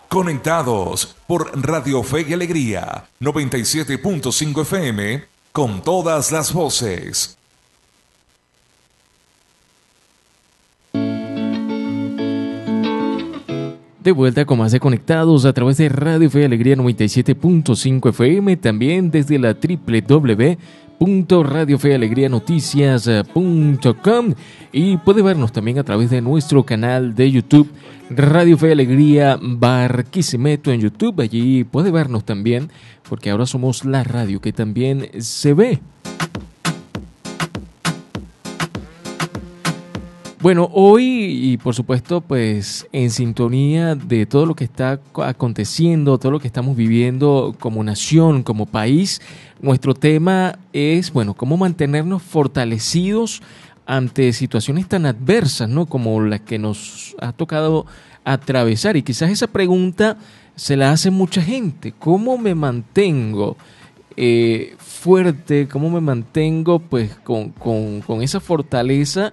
Conectados por Radio Fe y Alegría, 97.5 FM, con todas las voces. De vuelta con más de Conectados a través de Radio Fe y Alegría 97.5 FM, también desde la www.radiofealegrianoticias.com y puede vernos también a través de nuestro canal de YouTube Radio Fe y Alegría Barquisimeto en YouTube. Allí puede vernos también porque ahora somos la radio que también se ve. Bueno, hoy y por supuesto pues en sintonía de todo lo que está aconteciendo, todo lo que estamos viviendo como nación, como país, nuestro tema es, bueno, cómo mantenernos fortalecidos ante situaciones tan adversas, ¿no? Como las que nos ha tocado atravesar. Y quizás esa pregunta se la hace mucha gente. ¿Cómo me mantengo fuerte? ¿Cómo me mantengo pues con esa fortaleza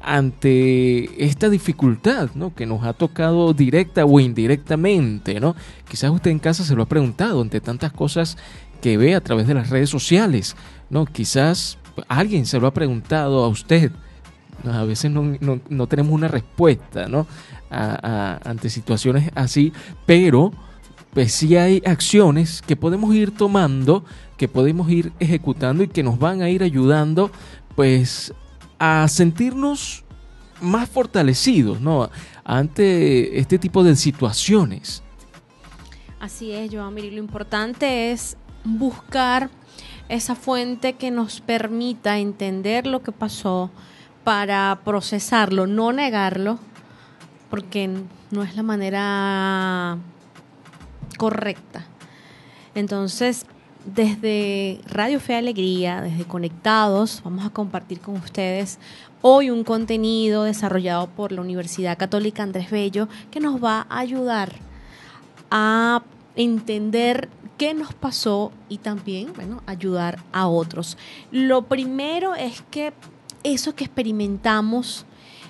ante esta dificultad, ¿no? Que nos ha tocado directa o indirectamente, ¿no? Quizás usted en casa se lo ha preguntado ante tantas cosas que ve a través de las redes sociales, ¿no? Quizás alguien se lo ha preguntado a usted. A veces no tenemos una respuesta, ¿no? Ante situaciones así, pero pues sí hay acciones que podemos ir tomando, que podemos ir ejecutando y que nos van a ir ayudando, pues, a sentirnos más fortalecidos, ¿no? Ante este tipo de situaciones. Así es, Joamiri. Lo importante es buscar esa fuente que nos permita entender lo que pasó para procesarlo, no negarlo, porque no es la manera correcta. Entonces, desde Radio Fe y Alegría, desde Conectados, vamos a compartir con ustedes hoy un contenido desarrollado por la Universidad Católica Andrés Bello que nos va a ayudar a entender qué nos pasó y también, bueno, ayudar a otros. Lo primero es que eso que experimentamos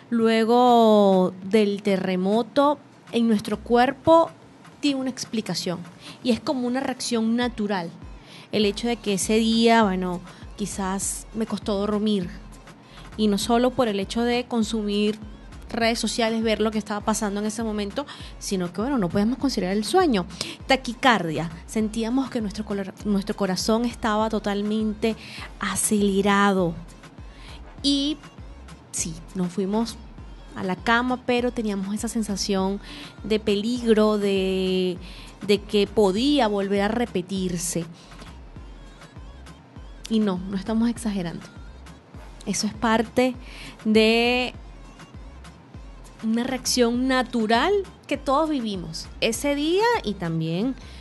luego del terremoto en nuestro cuerpo tiene una explicación y es como una reacción natural. El hecho de que ese día, bueno, quizás me costó dormir y no solo por el hecho de consumir redes sociales, ver lo que estaba pasando en ese momento, sino que, bueno, no podemos considerar el sueño. Taquicardia, sentíamos que nuestro corazón estaba totalmente acelerado y sí, nos fuimos a la cama, pero teníamos esa sensación de peligro, de que podía volver a repetirse. Y no estamos exagerando. Eso es parte de una reacción natural que todos vivimos ese día y también